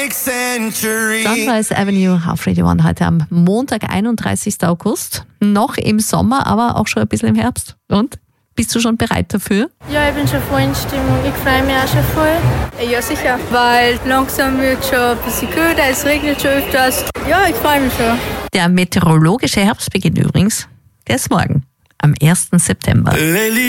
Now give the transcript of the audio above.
Sunrise Avenue auf Radio One heute am Montag, 31. August. Noch im Sommer, aber auch schon ein bisschen im Herbst. Und? Bist du schon bereit dafür? Ja, ich bin schon voll in Stimmung. Ich freue mich auch schon voll. Ja, sicher. Weil langsam wird schon ein bisschen kühler, es regnet schon öfters. Ja, ich freue mich schon. Der meteorologische Herbstbeginn übrigens, der ist morgen, am 1. September.